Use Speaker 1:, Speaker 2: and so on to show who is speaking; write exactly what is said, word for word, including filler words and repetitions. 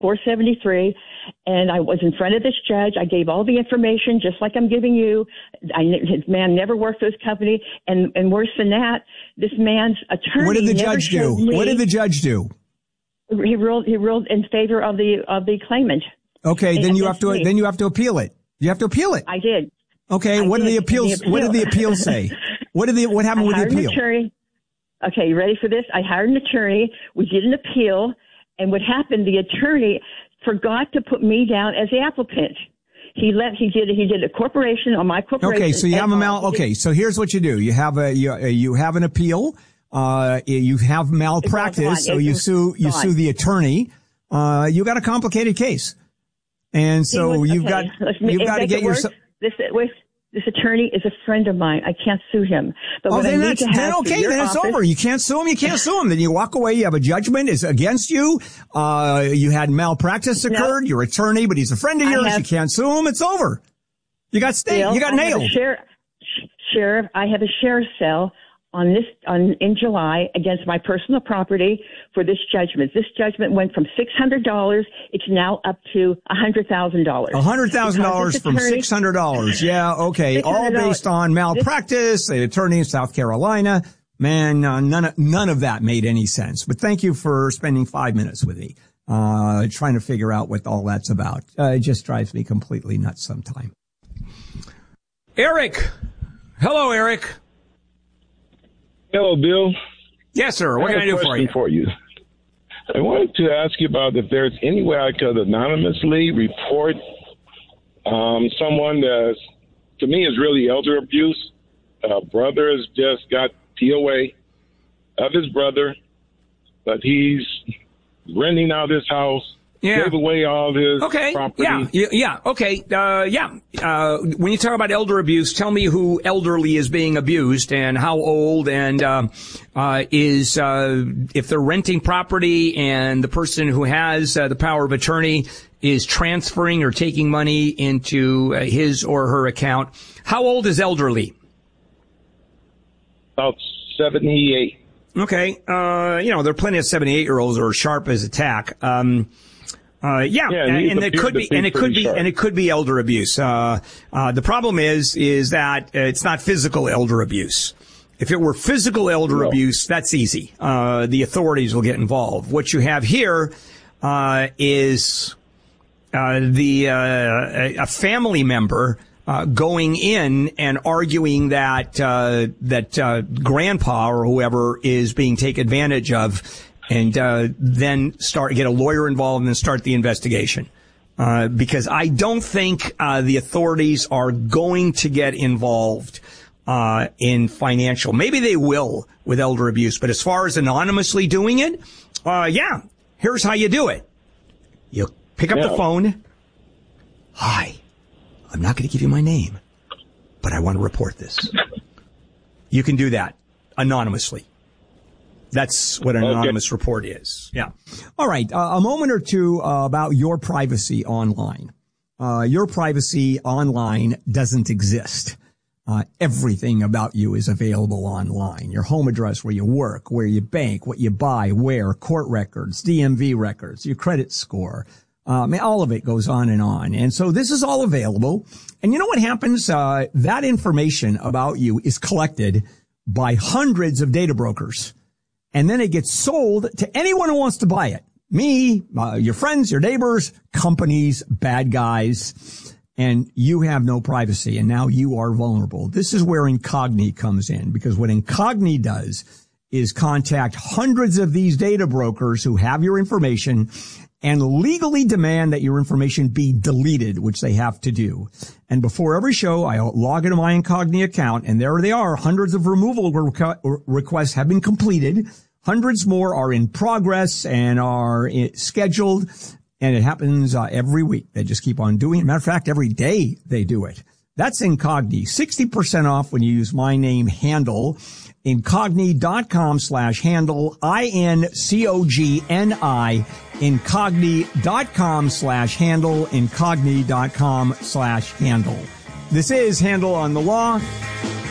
Speaker 1: four seventy-three, and I was in front of this judge. I gave all the information, just like I'm giving you. I, his man never worked for his company, and, and worse than that, this man's attorney.
Speaker 2: What did the
Speaker 1: never
Speaker 2: judge do?
Speaker 1: me,
Speaker 2: What did the judge do?
Speaker 1: He ruled. He ruled in favor of the of the claimant.
Speaker 2: Okay, then you have to
Speaker 1: me.
Speaker 2: then you have to appeal it. You have to appeal it.
Speaker 1: I did.
Speaker 2: Okay,
Speaker 1: I
Speaker 2: what
Speaker 1: did.
Speaker 2: did the appeals?
Speaker 1: The appeal.
Speaker 2: What did the appeal say? What did the what happened
Speaker 1: I
Speaker 2: with the
Speaker 1: hired
Speaker 2: appeal?
Speaker 1: An attorney. Okay, you ready for this? I hired an attorney. We did an appeal, and what happened? The attorney forgot to put me down as the applicant. He let he did he did a corporation on my corporation.
Speaker 2: Okay, so you have a mal. Okay, so here's what you do: you have a you, you have an appeal. Uh, you have malpractice, so you sue you sue the attorney. Uh, you got a complicated case, and so
Speaker 1: was,
Speaker 2: you've
Speaker 1: okay.
Speaker 2: got you've got to get your.
Speaker 1: This this attorney is a friend of mine. I can't sue him. But
Speaker 2: oh,
Speaker 1: what
Speaker 2: then
Speaker 1: I need
Speaker 2: that's
Speaker 1: to have
Speaker 2: then okay. Then it's
Speaker 1: office,
Speaker 2: over. You can't sue him. You can't sue him. Then you walk away. You have a judgment. It's against you. Uh, you had malpractice occurred. No. Your attorney, but he's a friend of yours. Have, you can't sue him. It's over. You got stayed. You got
Speaker 1: I
Speaker 2: nailed.
Speaker 1: Sheriff, sheriff, I have a sheriff's cell on this on in July against my personal property for this judgment. This judgment went from six hundred dollars. It's now up to a hundred thousand dollars.
Speaker 2: A hundred thousand dollars from six hundred dollars. Yeah, okay. All based on malpractice. The attorney in South Carolina. Man, uh, none of, none of that made any sense. But thank you for spending five minutes with me, uh, trying to figure out what all that's about. Uh, it just drives me completely nuts sometimes. Eric. Hello, Eric.
Speaker 3: Hello, Bill.
Speaker 2: Yes, sir. What
Speaker 3: I
Speaker 2: can I do for you?
Speaker 3: for you? I wanted to ask you about if there's any way I could anonymously report um, someone that, to me, is really elder abuse. Uh, brother has just got P O A of his brother, but he's renting out his house.
Speaker 2: Yeah.
Speaker 3: Gave away all his
Speaker 2: okay.
Speaker 3: property.
Speaker 2: Yeah. Yeah. Okay. Uh, yeah. Uh, when you talk about elder abuse, tell me who elderly is being abused and how old, and uh, uh, is uh, if they're renting property and the person who has uh, the power of attorney is transferring or taking money into uh, his or her account. How old is elderly?
Speaker 3: About seventy-eight.
Speaker 2: Okay. Uh, you know, there are plenty of seventy-eight-year-olds who are sharp as a tack. Um, Uh, yeah,
Speaker 3: yeah and,
Speaker 2: and it could be, and it could be,
Speaker 3: sharp.
Speaker 2: and it could be elder abuse. Uh, uh, the problem is, is that it's not physical elder abuse. If it were physical elder no. abuse, that's easy. Uh, the authorities will get involved. What you have here, uh, is, uh, the, uh, a family member, uh, going in and arguing that, uh, that, uh, grandpa or whoever is being taken advantage of. And uh, then start get a lawyer involved and start the investigation, uh, because I don't think uh, the authorities are going to get involved uh, in financial. Maybe they will with elder abuse, but as far as anonymously doing it, uh, yeah, here's how you do it: you pick up yeah. the phone. Hi, I'm not going to give you my name, but I want to report this. You can do that anonymously. That's what an anonymous okay. report is. Yeah. All right. Uh, a moment or two uh, about your privacy online. Uh, your privacy online doesn't exist. Uh, everything about you is available online. Your home address, where you work, where you bank, what you buy, where, court records, D M V records, your credit score. Um, all of it goes on and on. And so this is all available. And you know what happens? Uh, that information about you is collected by hundreds of data brokers. And then it gets sold to anyone who wants to buy it. Me, uh, your friends, your neighbors, companies, bad guys, and you have no privacy. And now you are vulnerable. This is where Incogni comes in, because what Incogni does is contact hundreds of these data brokers who have your information and legally demand that your information be deleted, which they have to do. And before every show, I log into my Incogni account, and there they are. Hundreds of removal requ- requests have been completed. Hundreds more are in progress and are scheduled, and it happens uh, every week. They just keep on doing it. Matter of fact, every day they do it. That's Incogni. sixty percent off when you use my name, Handle. Incogni.com slash handle, I N C O G N I, Incogni.com slash handle, Incogni.com slash handle. This is Handle on the Law.